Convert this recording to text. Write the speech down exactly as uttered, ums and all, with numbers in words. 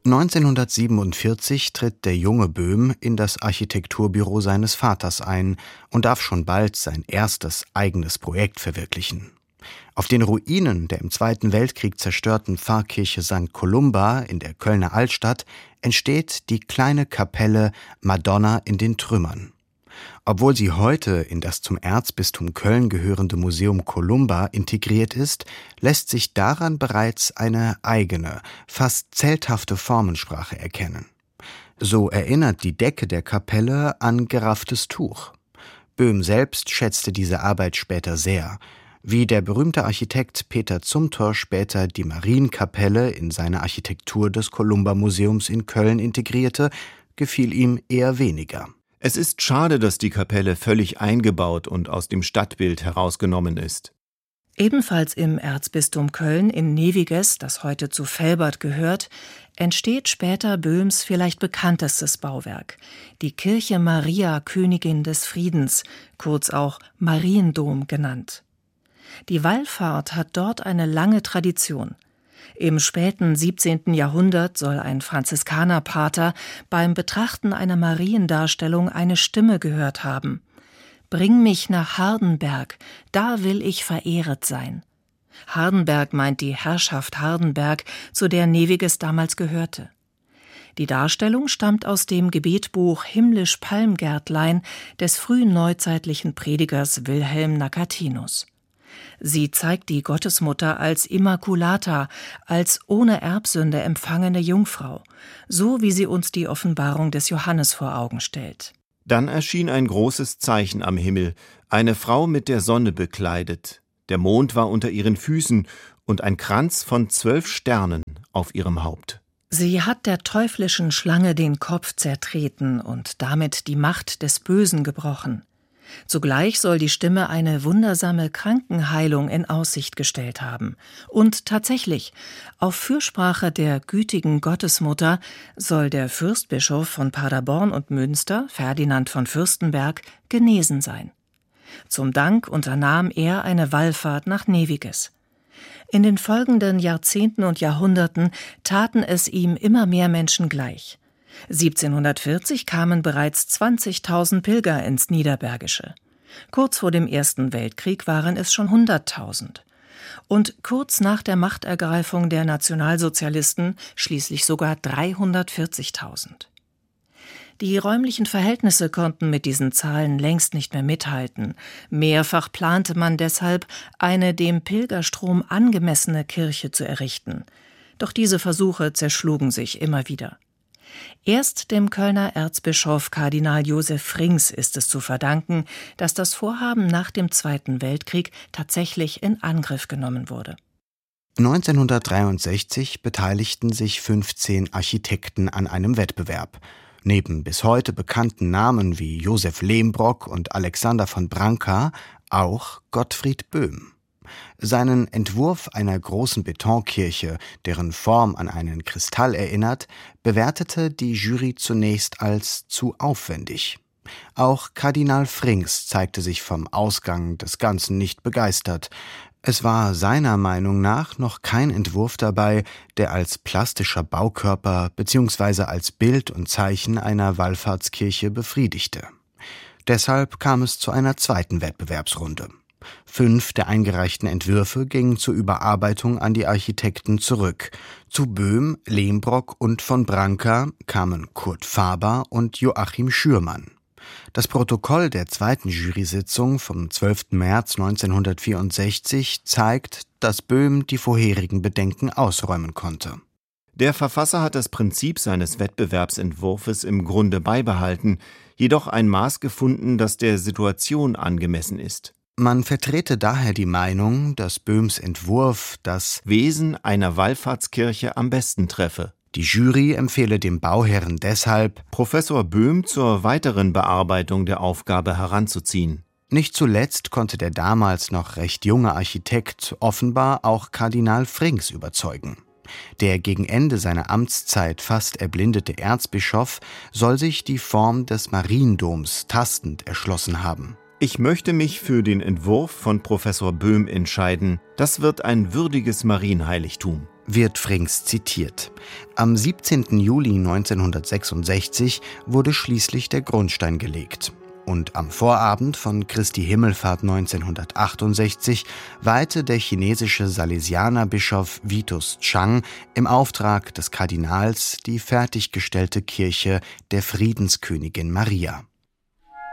neunzehnhundertsiebenundvierzig tritt der junge Böhm in das Architekturbüro seines Vaters ein und darf schon bald sein erstes eigenes Projekt verwirklichen. Auf den Ruinen der im Zweiten Weltkrieg zerstörten Pfarrkirche Sankt Columba in der Kölner Altstadt entsteht die kleine Kapelle Madonna in den Trümmern. Obwohl sie heute in das zum Erzbistum Köln gehörende Museum Columba integriert ist, lässt sich daran bereits eine eigene, fast zelthafte Formensprache erkennen. So erinnert die Decke der Kapelle an gerafftes Tuch. Böhm selbst schätzte diese Arbeit später sehr. Wie der berühmte Architekt Peter Zumthor später die Marienkapelle in seine Architektur des Columba-Museums in Köln integrierte, gefiel ihm eher weniger. Es ist schade, dass die Kapelle völlig eingebaut und aus dem Stadtbild herausgenommen ist. Ebenfalls im Erzbistum Köln in Neviges, das heute zu Velbert gehört, entsteht später Böhms vielleicht bekanntestes Bauwerk, die Kirche Maria Königin des Friedens, kurz auch Mariendom genannt. Die Wallfahrt hat dort eine lange Tradition. Im späten siebzehnten Jahrhundert soll ein Franziskanerpater beim Betrachten einer Mariendarstellung eine Stimme gehört haben: »Bring mich nach Hardenberg, da will ich verehret sein.« Hardenberg meint die Herrschaft Hardenberg, zu der Neviges damals gehörte. Die Darstellung stammt aus dem Gebetbuch Himmlisch Palmgärtlein des frühen neuzeitlichen Predigers Wilhelm Nakatinus. Sie zeigt die Gottesmutter als Immaculata, als ohne Erbsünde empfangene Jungfrau, so wie sie uns die Offenbarung des Johannes vor Augen stellt. Dann erschien ein großes Zeichen am Himmel, eine Frau mit der Sonne bekleidet. Der Mond war unter ihren Füßen und ein Kranz von zwölf Sternen auf ihrem Haupt. Sie hat der teuflischen Schlange den Kopf zertreten und damit die Macht des Bösen gebrochen. Zugleich soll die Stimme eine wundersame Krankenheilung in Aussicht gestellt haben. Und tatsächlich, auf Fürsprache der gütigen Gottesmutter soll der Fürstbischof von Paderborn und Münster, Ferdinand von Fürstenberg, genesen sein. Zum Dank unternahm er eine Wallfahrt nach Neviges. In den folgenden Jahrzehnten und Jahrhunderten taten es ihm immer mehr Menschen gleich. siebzehnhundertvierzig kamen bereits zwanzigtausend Pilger ins Niederbergische. Kurz vor dem Ersten Weltkrieg waren es schon hunderttausend. Und kurz nach der Machtergreifung der Nationalsozialisten schließlich sogar dreihundertvierzigtausend. Die räumlichen Verhältnisse konnten mit diesen Zahlen längst nicht mehr mithalten. Mehrfach plante man deshalb, eine dem Pilgerstrom angemessene Kirche zu errichten. Doch diese Versuche zerschlugen sich immer wieder. Erst dem Kölner Erzbischof Kardinal Josef Frings ist es zu verdanken, dass das Vorhaben nach dem Zweiten Weltkrieg tatsächlich in Angriff genommen wurde. neunzehnhundertdreiundsechzig beteiligten sich fünfzehn Architekten an einem Wettbewerb. Neben bis heute bekannten Namen wie Josef Lehmbrock und Alexander von Branca auch Gottfried Böhm. Seinen Entwurf einer großen Betonkirche, deren Form an einen Kristall erinnert, bewertete die Jury zunächst als zu aufwendig. Auch Kardinal Frings zeigte sich vom Ausgang des Ganzen nicht begeistert. Es war seiner Meinung nach noch kein Entwurf dabei, der als plastischer Baukörper bzw. als Bild und Zeichen einer Wallfahrtskirche befriedigte. Deshalb kam es zu einer zweiten Wettbewerbsrunde. Fünf der eingereichten Entwürfe gingen zur Überarbeitung an die Architekten zurück. Zu Böhm, Lehmbrock und von Branca kamen Kurt Faber und Joachim Schürmann. Das Protokoll der zweiten Jury-Sitzung vom zwölften März neunzehnhundertvierundsechzig zeigt, dass Böhm die vorherigen Bedenken ausräumen konnte. Der Verfasser hat das Prinzip seines Wettbewerbsentwurfes im Grunde beibehalten, jedoch ein Maß gefunden, das der Situation angemessen ist. Man vertrete daher die Meinung, dass Böhms Entwurf das Wesen einer Wallfahrtskirche am besten treffe. Die Jury empfehle dem Bauherren deshalb, Professor Böhm zur weiteren Bearbeitung der Aufgabe heranzuziehen. Nicht zuletzt konnte der damals noch recht junge Architekt offenbar auch Kardinal Frings überzeugen. Der gegen Ende seiner Amtszeit fast erblindete Erzbischof soll sich die Form des Mariendoms tastend erschlossen haben. Ich möchte mich für den Entwurf von Professor Böhm entscheiden. Das wird ein würdiges Marienheiligtum, wird Frings zitiert. Am siebzehnten Juli neunzehnhundertsechsundsechzig wurde schließlich der Grundstein gelegt. Und am Vorabend von Christi Himmelfahrt neunzehnhundertachtundsechzig weihte der chinesische Salesianerbischof Vitus Chang im Auftrag des Kardinals die fertiggestellte Kirche der Friedenskönigin Maria.